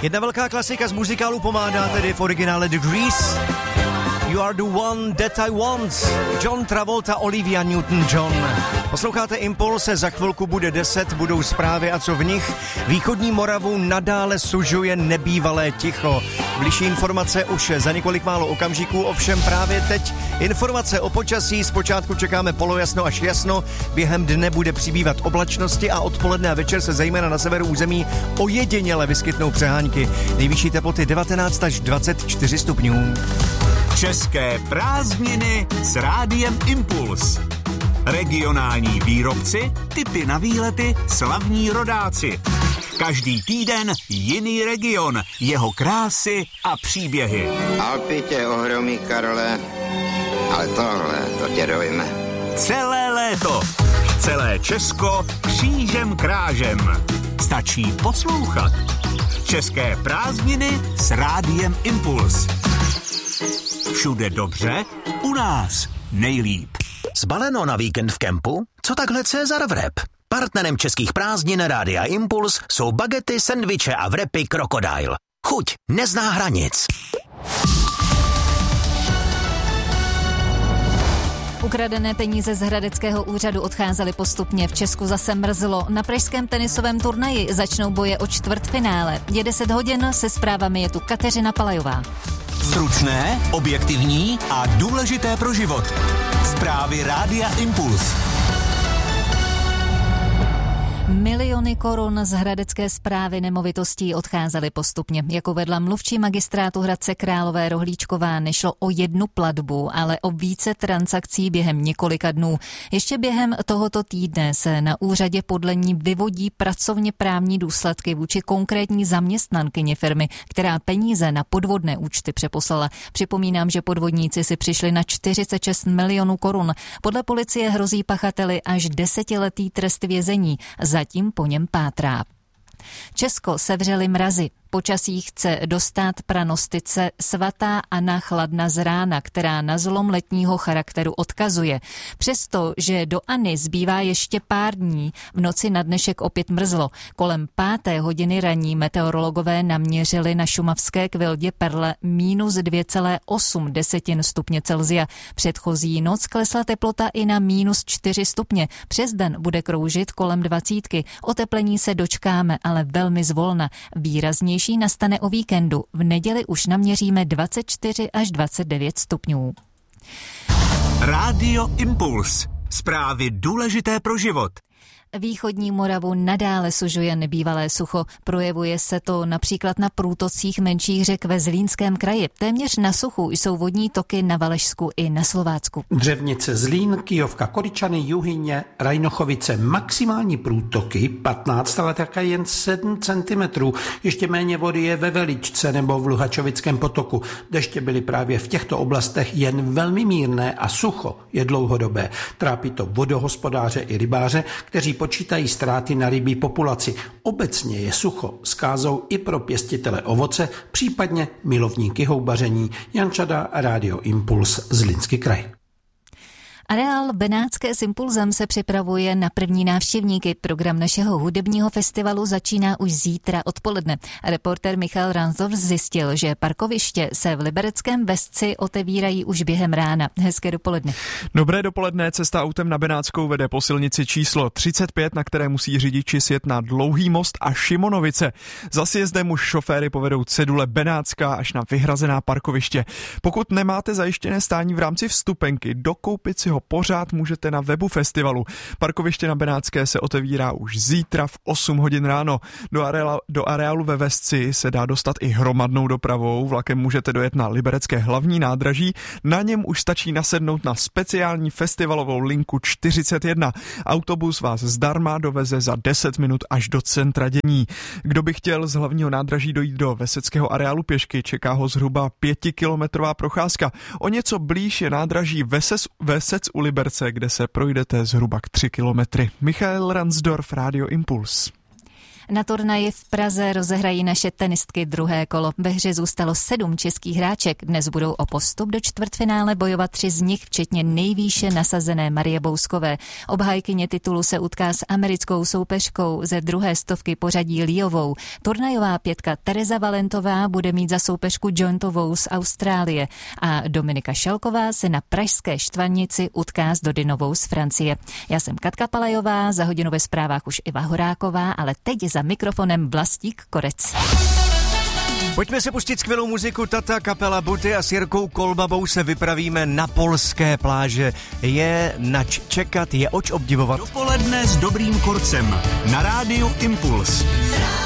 Jedna velká klasika z muzikálu Pomáda, tedy v originále The Grease. You are the one that I want. John Travolta, Olivia Newton-John. Posloucháte Impulse, za chvilku bude 10, budou zprávy a co v nich. Východní Moravu nadále sužuje nebývalé ticho. Bližší informace už za několik málo okamžiků, ovšem právě teď informace o počasí. Zpočátku čekáme polojasno až jasno, během dne bude přibývat oblačnosti a odpoledne a večer se zejména na severu území ojediněle vyskytnou přehánky. Nejvyšší teploty 19 až 24 stupňů. České prázdniny s Rádiem Impuls. Regionální výrobci, tipy na výlety, slavní rodáci. Každý týden jiný region, jeho krásy a příběhy. Alpy tě ohromí, Karle, ale tohle, to tě dojme. Celé léto, celé Česko křížem krážem. Stačí poslouchat. České prázdniny s Rádiem Impuls. Všude dobře, u nás nejlíp. Zbaleno na víkend v kempu? Co takhle Cezar Wrap? Partnerem českých prázdnin Rádia Impuls jsou bagety, sendviče a wrapy Crocodile. Chuť nezná hranic. Ukradené peníze z hradeckého úřadu odcházely postupně. V Česku zase mrzlo. Na pražském tenisovém turnaji začnou boje o čtvrtfinále. Je 10 hodin, se zprávami je tu Kateřina Palajová. Stručné, objektivní a důležité pro život. Zprávy Rádia Impuls. Miliony korun z hradecké správy nemovitostí odcházely postupně. Jako vedla mluvčí magistrátu Hradce Králové Rohlíčková, nešlo o jednu platbu, ale o více transakcí během několika dnů. Ještě během tohoto týdne se na úřadě podle ní vyvodí pracovně právní důsledky vůči konkrétní zaměstnankyni firmy, která peníze na podvodné účty přeposlala. Připomínám, že podvodníci si přišli na 46 milionů korun. Podle policie hrozí pachateli až 10letý trest vězení. Zatím po něm pátrá. Česko sevřely mrazy. Počasí chce dostat pranostice svatá Anna Chladna z rána, která na zlom letního charakteru odkazuje. Přesto, že do Anny zbývá ještě pár dní, v noci na dnešek opět mrzlo. Kolem 5. hodiny raní meteorologové naměřili na šumavské Kvildě Perle -2,8 stupně Celsia. Předchozí noc klesla teplota i na -4 stupně. Přes den bude kroužit kolem 20. Oteplení se dočkáme, ale velmi zvolna. Výraznější nastane o víkendu. V neděli už naměříme 24 až 29 stupňů. Rádio Impuls. Zprávy důležité pro život. Východní Moravu nadále sužuje nebývalé sucho. Projevuje se to například na průtocích menších řek ve Zlínském kraji. Téměř na suchu jsou vodní toky na Valašsku i na Slovácku. Dřevnice, Zlín, Kyjovka, Koryčany, Juhyně, Rajnochovice. Maximální průtoky 15, ale také jen 7 cm. Ještě méně vody je ve Veličce nebo v Luhačovickém potoku. Deště byly právě v těchto oblastech jen velmi mírné a sucho je dlouhodobé. Trápí to vodohospodáře i rybáře, kteří počítají ztráty na rybí populaci. Obecně je sucho zkázou i pro pěstitele ovoce, případně milovníky houbaření. Jan Čada, Rádio Impuls, Zlínský kraj. Areál Benátské s Impulzem se připravuje na první návštěvníky. Program našeho hudebního festivalu začíná už zítra odpoledne. Reportér Michal Ransdorf zjistil, že parkoviště se v Libereckém Vesci otevírají už během rána. Hezké dopoledne. Dobré dopoledne, cesta autem na Benátskou vede po silnici číslo 35, na které musí řidiči sjet na Dlouhý most a Šimonovice. Za sjezdem už šoféry povedou cedule Benátská až na vyhrazená parkoviště. Pokud nemáte zajištěné stání v rámci vstupenky, dokoupit si ho pořád můžete na webu festivalu. Parkoviště na Benátské se otevírá už zítra v 8 hodin ráno. Do areálu ve Vesci se dá dostat i hromadnou dopravou. Vlakem můžete dojet na liberecké hlavní nádraží. Na něm už stačí nasednout na speciální festivalovou linku 41. Autobus vás zdarma doveze za 10 minut až do centra dění. Kdo by chtěl z hlavního nádraží dojít do veseckého areálu pěšky, čeká ho zhruba 5kilometrová procházka. O něco blíž je nádraží Vesec u Liberce, kde se projdete zhruba k 3 kilometry. Michal Ransdorf, Rádio Impuls. Na turnaji v Praze rozehrají naše tenistky druhé kolo. Ve hře zůstalo 7 českých hráček. Dnes budou o postup do čtvrtfinále bojovat 3 z nich, včetně nejvýše nasazené Marie Bouskové. Obhájkyně titulu se utká s americkou soupeřkou ze druhé stovky pořadí Liovou. Turnajová 5 Tereza Valentová bude mít za soupeřku Jointovou z Austrálie a Dominika Šelková se na pražské Štvanici utká s Dodinovou z Francie. Já jsem Katka Palajová, za hodinu ve zprávách už Iva Horáková, ale teď za mikrofonem Vlastík Korec. Pojďme se pustit skvělou muziku. Tata, kapela Buty a s Jirkou Kolbabou se vypravíme na polské pláže. Je nač čekat, je oč obdivovat. Dopoledne s dobrým Korcem na rádiu Impuls.